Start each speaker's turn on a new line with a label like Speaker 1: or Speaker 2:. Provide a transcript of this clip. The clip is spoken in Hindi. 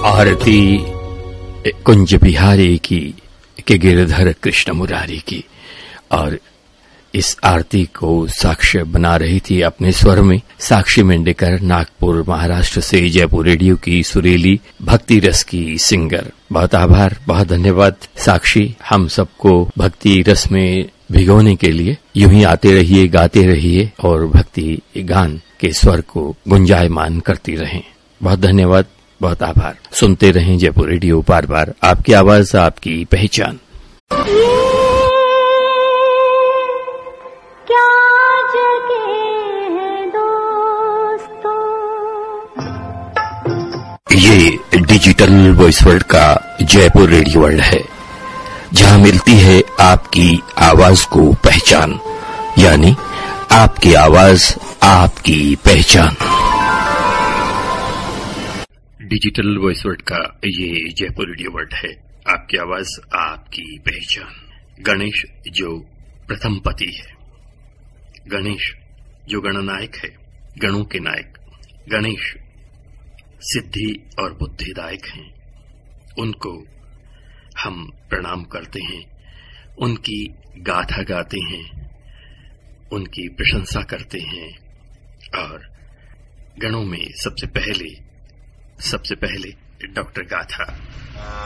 Speaker 1: आरती कुंज बिहारी की के गिरधर कृष्ण मुरारी की। और इस आरती को साक्ष्य बना रही थी अपने स्वर में साक्षी मेंढेकर, नागपुर महाराष्ट्र से जयपुर रेडियो की सुरीली भक्ति रस की सिंगर। बहुत आभार, बहुत धन्यवाद साक्षी, हम सबको भक्ति रस में भिगोने के लिए। यूं ही आते रहिए, गाते रहिए और भक्ति गान के स्वर को गुंजायमान करती रहें। बहुत धन्यवाद, बहुत आभार। सुनते रहें जयपुर रेडियो, बार बार आपकी आवाज, आपकी पहचान।
Speaker 2: क्या जगह है दोस्तों,
Speaker 1: ये डिजिटल वॉइस वर्ल्ड का जयपुर रेडियो वर्ल्ड है, जहां मिलती है आपकी आवाज को पहचान, यानी आपकी आवाज आपकी पहचान। डिजिटल वॉइस वर्ल्ड का ये जयपुर रेडियो वर्ल्ड है, आपकी आवाज आपकी पहचान। गणेश जो प्रथम पति है, गणेश जो गणनायक है, गणों के नायक, गणेश सिद्धि और बुद्धिदायक हैं, उनको हम प्रणाम करते हैं, उनकी गाथा गाते हैं, उनकी प्रशंसा करते हैं। और गणों में सबसे पहले डॉक्टर गाथा